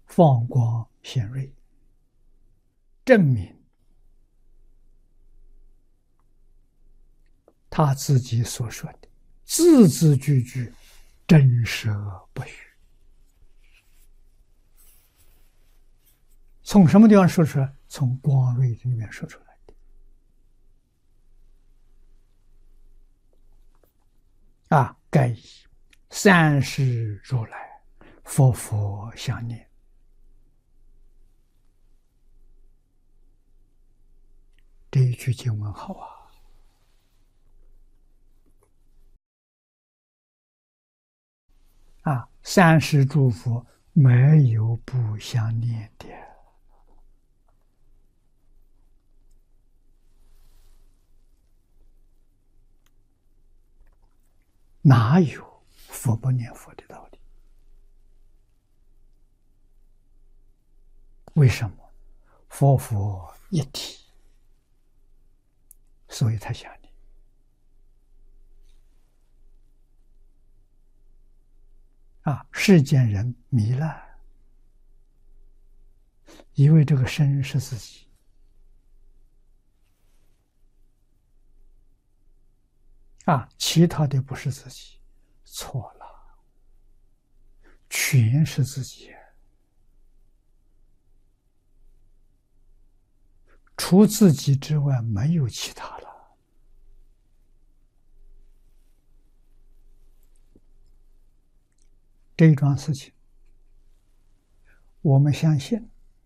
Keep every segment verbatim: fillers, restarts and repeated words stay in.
放光显锐，证明他自己所说的字字句句真实不虚。从什么地方说出来？从光锐里面说出来的。啊，盖以三世如来佛佛相念。这一句经文好啊！啊，三世诸佛没有不相念的。哪有佛不念佛的道理？为什么？佛佛一体，所以他想念。啊，世间人糜烂，以为这个身是自己。啊，其他的不是自己，错了，全是自己，除自己之外没有其他了。这一桩事情，我们相信，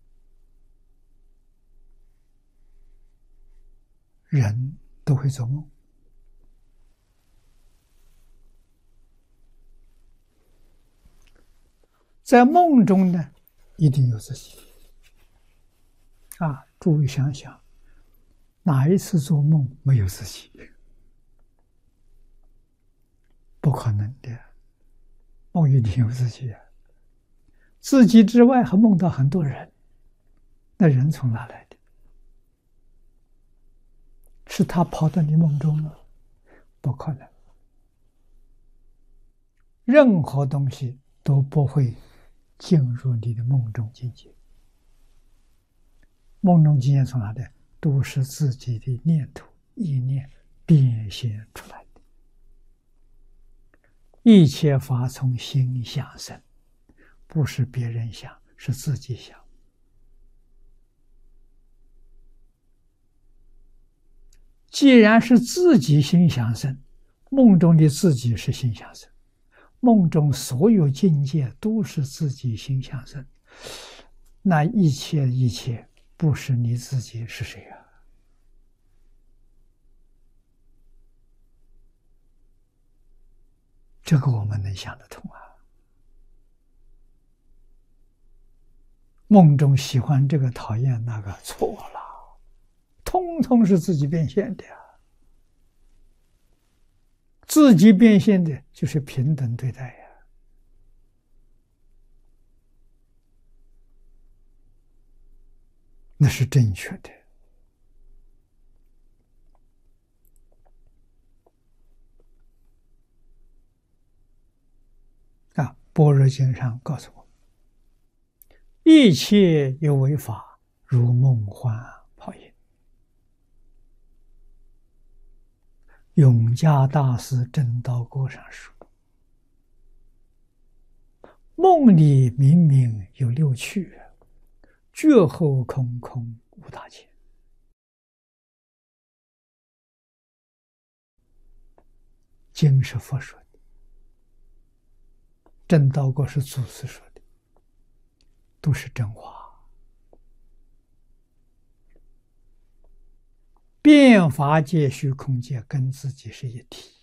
人都会做梦。在梦中呢，一定有自己。啊，诸位想想，哪一次做梦没有自己？不可能的，梦一定有自己啊。自己之外还梦到很多人，那人从哪来的？是他跑到你梦中了？不可能。任何东西都不会进入你的梦中境界。梦中境界从哪来？都是自己的念头、意念变现出来的。一切法从心想生，不是别人想，是自己想。既然是自己心想生，梦中的自己是心想生，梦中所有境界都是自己心想生，那一切一切不是你自己是谁啊？这个我们能想得通啊。梦中喜欢这个讨厌那个，错了，通通是自己变现的呀。自己变现的就是平等对待呀。那是正确的。啊，般若经上告诉我，一切有为法，如梦幻泡影。永嘉大师真道歌上说，梦里明明有六趣，觉后空空无大千。经是佛说的，真道歌是祖师说的，都是真话。变法界、虚空界跟自己是一体。